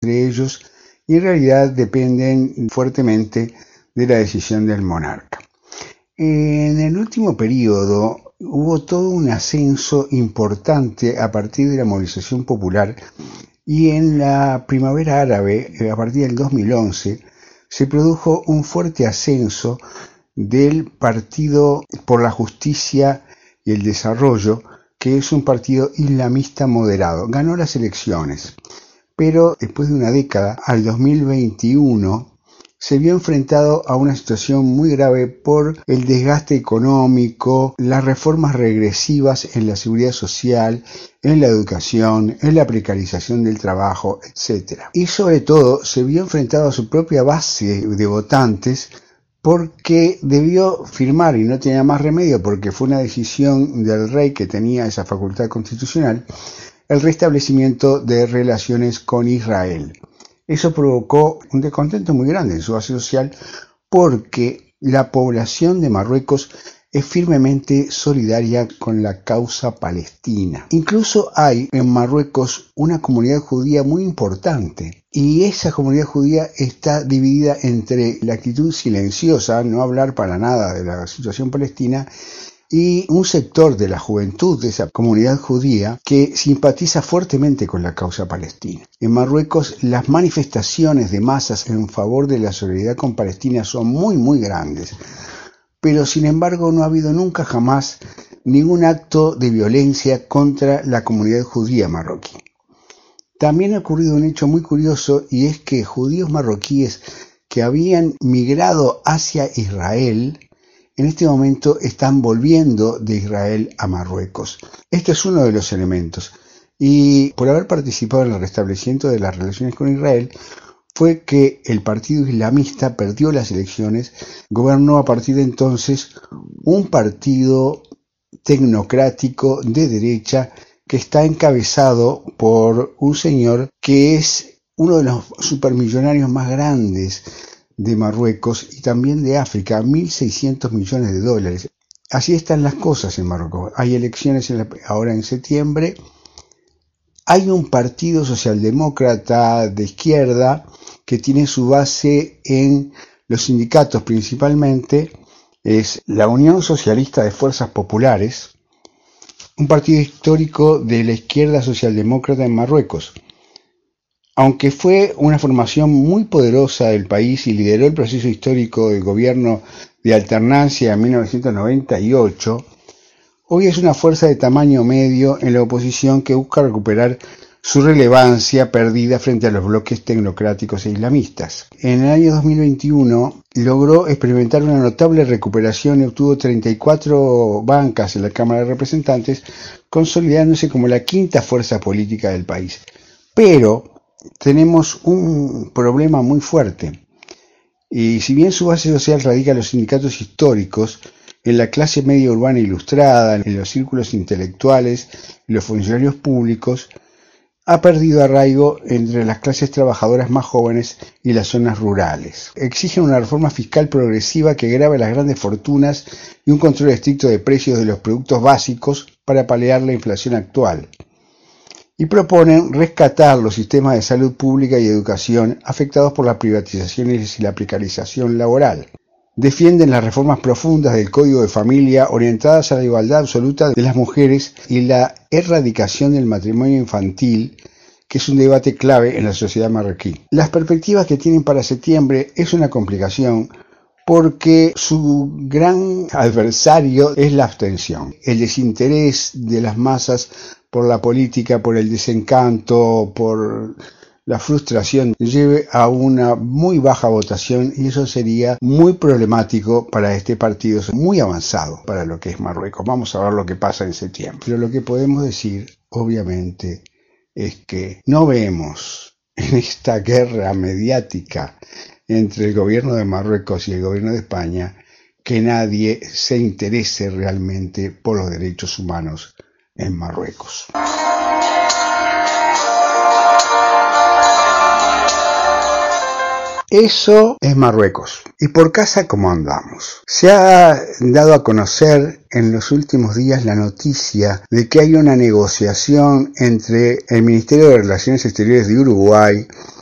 de ellos y en realidad dependen fuertemente de la decisión del monarca. En el último periodo hubo todo un ascenso importante a partir de la movilización popular y en la primavera árabe, a partir del 2011, se produjo un fuerte ascenso del Partido por la Justicia y el Desarrollo, que es un partido islamista moderado. Ganó las elecciones, pero después de una década, al 2021, se vio enfrentado a una situación muy grave por el desgaste económico, las reformas regresivas en la seguridad social, en la educación, en la precarización del trabajo, etc. Y sobre todo se vio enfrentado a su propia base de votantes porque debió firmar, y no tenía más remedio porque fue una decisión del rey que tenía esa facultad constitucional, el restablecimiento de relaciones con Israel. Eso provocó un descontento muy grande en su base social porque la población de Marruecos es firmemente solidaria con la causa palestina. Incluso hay en Marruecos una comunidad judía muy importante y esa comunidad judía está dividida entre la actitud silenciosa, no hablar para nada de la situación palestina, y un sector de la juventud de esa comunidad judía que simpatiza fuertemente con la causa palestina. En Marruecos las manifestaciones de masas en favor de la solidaridad con Palestina son muy grandes, pero sin embargo no ha habido nunca jamás ningún acto de violencia contra la comunidad judía marroquí. También ha ocurrido un hecho muy curioso y es que judíos marroquíes que habían migrado hacia Israel en este momento están volviendo de Israel a Marruecos. Este es uno de los elementos. Y por haber participado en el restablecimiento de las relaciones con Israel, fue que el partido islamista perdió las elecciones, gobernó a partir de entonces un partido tecnocrático de derecha que está encabezado por un señor que es uno de los supermillonarios más grandes de Marruecos y también de África, 1.600 millones de dólares. Así están las cosas en Marruecos. Hay elecciones ahora en septiembre. Hay un partido socialdemócrata de izquierda que tiene su base en los sindicatos principalmente. Es la Unión Socialista de Fuerzas Populares, un partido histórico de la izquierda socialdemócrata en Marruecos. Aunque fue una formación muy poderosa del país y lideró el proceso histórico del gobierno de alternancia en 1998, hoy es una fuerza de tamaño medio en la oposición que busca recuperar su relevancia perdida frente a los bloques tecnocráticos e islamistas. En el año 2021 logró experimentar una notable recuperación y obtuvo 34 bancas en la Cámara de Representantes, consolidándose como la quinta fuerza política del país. Pero tenemos un problema muy fuerte. Y si bien su base social radica en los sindicatos históricos, en la clase media urbana ilustrada, en los círculos intelectuales y los funcionarios públicos, ha perdido arraigo entre las clases trabajadoras más jóvenes y las zonas rurales. Exigen una reforma fiscal progresiva que grave las grandes fortunas y un control estricto de precios de los productos básicos para paliar la inflación actual. Y proponen rescatar los sistemas de salud pública y educación afectados por las privatizaciones y la precarización laboral. Defienden las reformas profundas del Código de Familia orientadas a la igualdad absoluta de las mujeres y la erradicación del matrimonio infantil, que es un debate clave en la sociedad marroquí. Las perspectivas que tienen para septiembre es una complicación porque su gran adversario es la abstención, el desinterés de las masas por la política, por el desencanto, por la frustración, lleve a una muy baja votación y eso sería muy problemático para este partido, muy avanzado para lo que es Marruecos. Vamos a ver lo que pasa en septiembre. Pero lo que podemos decir, obviamente, es que no vemos en esta guerra mediática entre el gobierno de Marruecos y el gobierno de España que nadie se interese realmente por los derechos humanos en Marruecos. Eso es Marruecos. ¿Y por casa cómo andamos? Se ha dado a conocer en los últimos días la noticia de que hay una negociación entre el Ministerio de Relaciones Exteriores de Uruguay